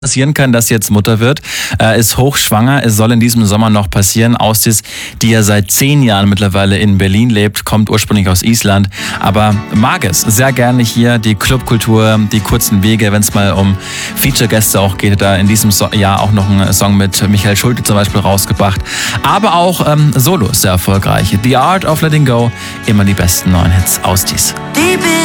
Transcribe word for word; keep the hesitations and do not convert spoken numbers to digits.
passieren kann, dass sie jetzt Mutter wird, äh, ist hochschwanger. Es soll in diesem Sommer noch passieren. Austis, die ja seit zehn Jahren mittlerweile in Berlin lebt, kommt ursprünglich aus Island, aber mag es sehr gerne hier, die Clubkultur, die kurzen Wege, wenn es mal um Feature-Gäste auch geht. Da in diesem so- Jahr auch noch einen Song mit Michael Schulte zum Beispiel rausgebracht, aber auch ähm, Solo sehr erfolgreich. The Art of Letting Go, immer die besten neuen Hits Austis.